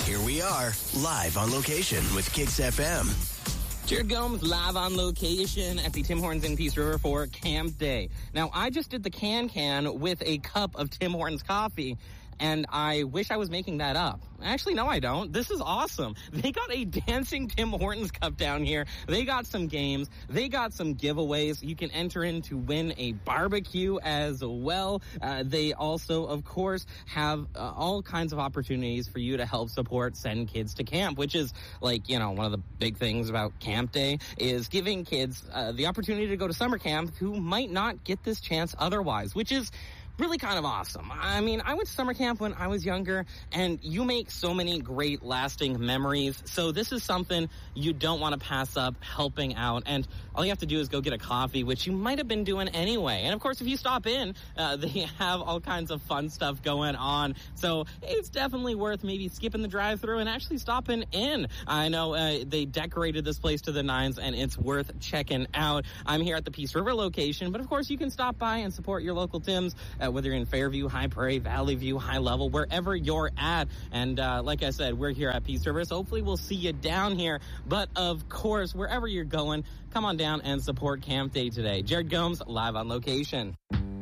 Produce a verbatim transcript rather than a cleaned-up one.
Here we are, live on location with Kicks F M. Jared Gomes live on location at the Tim Hortons in Peace River for Camp Day. Now, I just did the can-can with a cup of Tim Hortons coffee, and I wish I was making that up. Actually, no, I don't. This is awesome. They got a dancing Tim Hortons cup down here. They got some games. They got some giveaways. You can enter in to win a barbecue as well. Uh, they also, of course, have uh, all kinds of opportunities for you to help support Send Kids to Camp, which is like, you know, one of the big things about Camp Day is giving kids uh, the opportunity to go to summer camp who might not get this chance otherwise, which is really kind of awesome. I mean, I went to summer camp when I was younger, and you make so many great lasting memories. So this is something you don't want to pass up helping out. And all you have to do is go get a coffee, which you might have been doing anyway. And of course, if you stop in, uh, they have all kinds of fun stuff going on. So it's definitely worth maybe skipping the drive-thru and actually stopping in. I know uh, they decorated this place to the nines, and it's worth checking out. I'm here at the Peace River location, but of course, you can stop by and support your local Tims. Uh, whether you're in Fairview, High Prairie, Valley View, High Level, wherever you're at. And uh, like I said, we're here at Peace River, so hopefully we'll see you down here. But of course, wherever you're going, come on down and support Camp Day today. Jared Gomes, live on location.